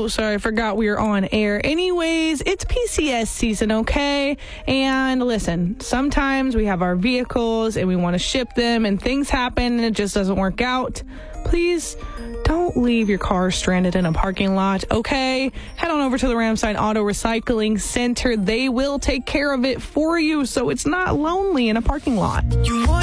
Oh, sorry, I forgot we were on air. Anyways, it's PCS season, okay? And listen, sometimes we have our vehicles and we want to ship them and things happen and it just doesn't work out. Please don't leave your car stranded in a parking lot, okay? Head on over to the Ramside Auto Recycling Center. They will take care of it for you so it's not lonely in a parking lot.